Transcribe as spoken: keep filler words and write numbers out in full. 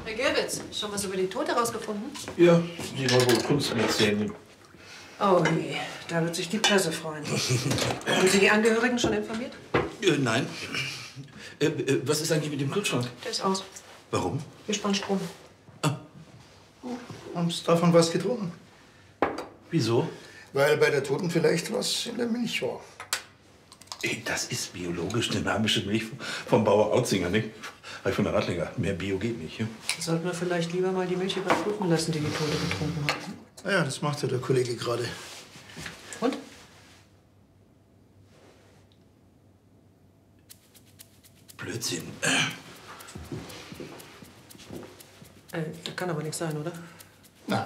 Herr Gerwitz, schon was über die Tote herausgefunden? Ja, die war wohl Kunstmäzen. Oh je, da wird sich die Presse freuen. Haben Sie die Angehörigen schon informiert? Äh, nein. Äh, äh, was ist eigentlich mit dem Kühlschrank? Der ist aus. Warum? Wir spannen Strom. Ah. Haben Sie davon was getrunken? Wieso? Weil bei der Toten vielleicht was in der Milch war. Ey, das ist biologisch dynamische Milch vom Bauer Autzinger, nicht? Habe ich von der Radlinger. Mehr Bio geht nicht. Ja? Sollten wir vielleicht lieber mal die Milch überprüfen lassen, die die Tote getrunken hat. Na ja, das macht ja der Kollege gerade. Und? Blödsinn. Äh, das kann aber nichts sein, oder?